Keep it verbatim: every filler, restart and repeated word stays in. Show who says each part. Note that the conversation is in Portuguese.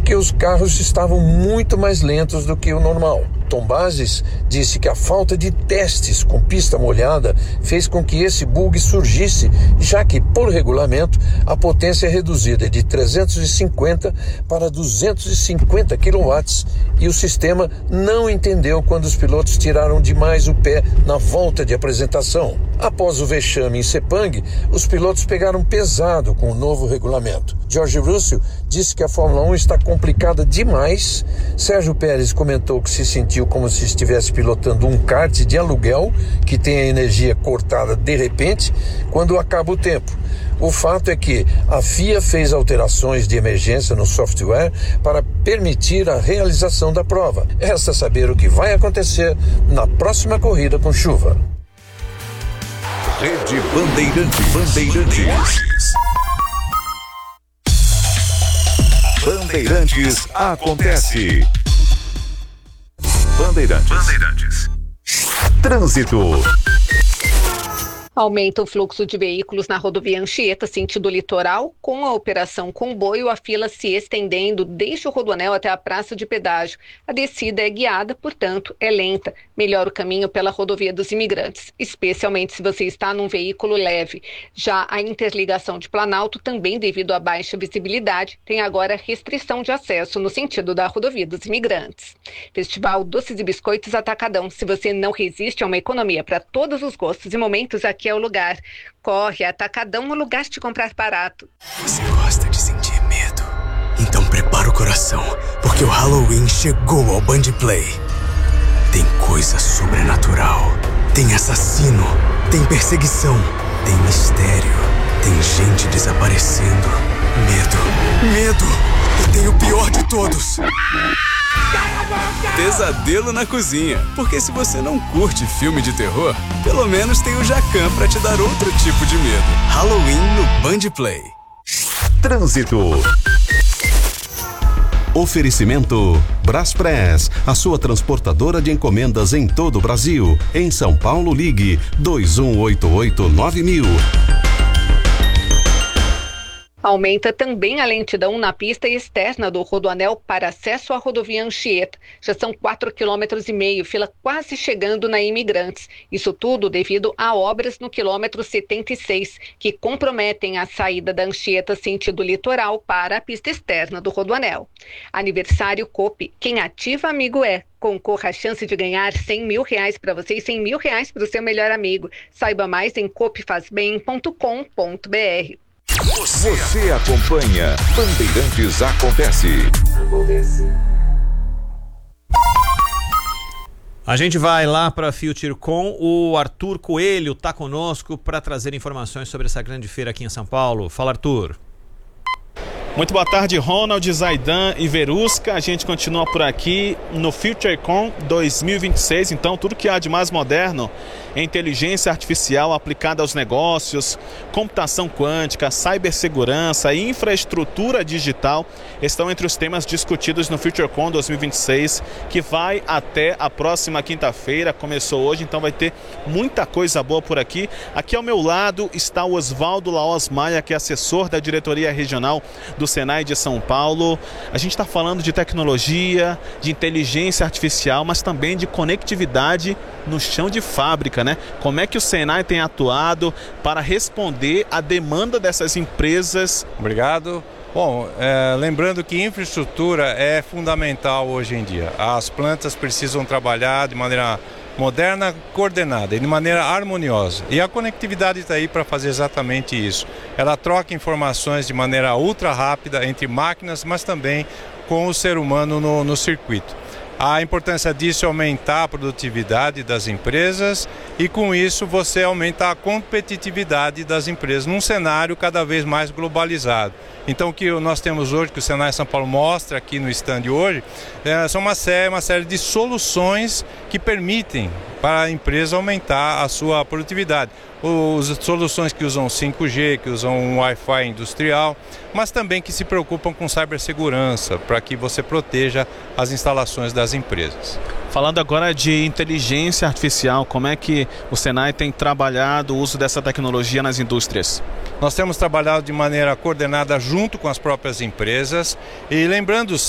Speaker 1: porque os carros estavam muito mais lentos do que o normal. Tom Bases disse que a falta de testes com pista molhada fez com que esse bug surgisse, já que, por regulamento, a potência é reduzida de trezentos e cinquenta para duzentos e cinquenta quilowatts e o sistema não entendeu quando os pilotos tiraram demais o pé na volta de apresentação. Após o vexame em Sepang, os pilotos pegaram pesado com o novo regulamento. George Russell disse que a Fórmula um está complicada demais. Sérgio Pérez comentou que se sentiu como se estivesse pilotando um kart de aluguel que tem a energia cortada de repente quando acaba o tempo. O fato é que a F I A fez alterações de emergência no software para permitir a realização da prova. Resta saber o que vai acontecer na próxima corrida com chuva.
Speaker 2: Rede Bandeirantes. Bandeirantes. Bandeirantes acontece. Bandeirantes. Bandeirantes. Trânsito.
Speaker 3: Aumenta o fluxo de veículos na rodovia Anchieta, sentido litoral. Com a operação Comboio, a fila se estendendo desde o Rodoanel até a praça de pedágio. A descida é guiada, portanto, é lenta. Melhora o caminho pela rodovia dos Imigrantes, especialmente se você está num veículo leve. Já a interligação de Planalto, também devido à baixa visibilidade, tem agora restrição de acesso no sentido da rodovia dos Imigrantes. Festival Doces e Biscoitos Atacadão. Se você não resiste a uma economia para todos os gostos e momentos, aqui é o lugar. Corre, Atacadão, o lugar de comprar barato.
Speaker 4: Você gosta de sentir medo? Então prepara o coração, porque o Halloween chegou ao Band Play. Tem coisa sobrenatural, tem assassino, tem perseguição, tem mistério, tem gente desaparecendo. Medo, medo, e tem o pior de todos. Pesadelo na cozinha. Porque se você não curte filme de terror, pelo menos tem o Jacan pra te dar outro tipo de medo. Halloween no Band Play.
Speaker 2: Trânsito. Oferecimento Braspress, a sua transportadora de encomendas em todo o Brasil. Em São Paulo, ligue dois um oito oito nove mil.
Speaker 3: Aumenta também a lentidão na pista externa do Rodoanel para acesso à rodovia Anchieta. Já são quatro quilômetros e meio, fila quase chegando na Imigrantes. Isso tudo devido a obras no quilômetro setenta e seis, que comprometem a saída da Anchieta sentido litoral para a pista externa do Rodoanel. Aniversário Coop. Quem ativa amigo é. Concorra à chance de ganhar cem mil reais para você e cem mil reais para o seu melhor amigo. Saiba mais em coop faz bem ponto com ponto b r.
Speaker 2: Você, Você acompanha Bandeirantes Acontece. Acontece.
Speaker 5: A gente vai lá para a FutureCon. O Arthur Coelho está conosco para trazer informações sobre essa grande feira aqui em São Paulo. Fala, Arthur.
Speaker 6: Muito boa tarde, Ronald, Zaidan e Verusca. A gente continua por aqui no FutureCon dois mil e vinte e seis. Então, tudo que há de mais moderno em inteligência artificial aplicada aos negócios, computação quântica, cibersegurança e infraestrutura digital estão entre os temas discutidos no FutureCon dois mil e vinte e seis, que vai até a próxima quinta-feira. Começou hoje, então vai ter muita coisa boa por aqui. Aqui ao meu lado está o Oswaldo Laos Maia, que é assessor da diretoria regional do Senai de São Paulo. A gente está falando de tecnologia, de inteligência artificial, mas também de conectividade no chão de fábrica, né? Como é que o Senai tem atuado para responder à demanda dessas empresas?
Speaker 7: Obrigado. Bom, é, lembrando que infraestrutura é fundamental hoje em dia. As plantas precisam trabalhar de maneira moderna, coordenada e de maneira harmoniosa. E a conectividade está aí para fazer exatamente isso. Ela troca informações de maneira ultra rápida entre máquinas, mas também com o ser humano no, no circuito. A importância disso é aumentar a produtividade das empresas e, com isso, você aumenta a competitividade das empresas num cenário cada vez mais globalizado. Então, o que nós temos hoje, que o Senai São Paulo mostra aqui no stand hoje, é, são uma série, uma série de soluções que permitem para a empresa aumentar a sua produtividade. As soluções que usam cinco G, que usam um Wi-Fi industrial, mas também que se preocupam com cibersegurança, para que você proteja as instalações das empresas.
Speaker 6: Falando agora de inteligência artificial, como é que o Senai tem trabalhado o uso dessa tecnologia nas indústrias?
Speaker 7: Nós temos trabalhado de maneira coordenada junto com as próprias empresas e lembrando